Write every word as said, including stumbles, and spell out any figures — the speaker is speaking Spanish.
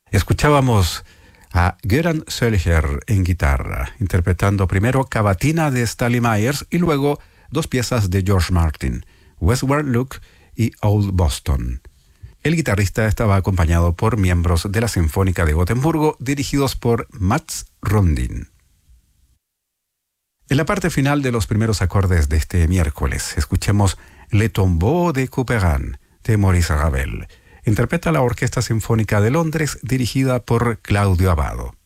Escuchábamos a Göran Söllher en guitarra, interpretando primero Cavatina de Stanley Myers y luego dos piezas de George Martin, Westward Look y Old Boston. El guitarrista estaba acompañado por miembros de la Sinfónica de Gotemburgo dirigidos por Mats Rundin. En la parte final de los primeros acordes de este miércoles, escuchemos Le Tombeau de Couperin de Maurice Ravel. Interpreta la Orquesta Sinfónica de Londres dirigida por Claudio Abbado.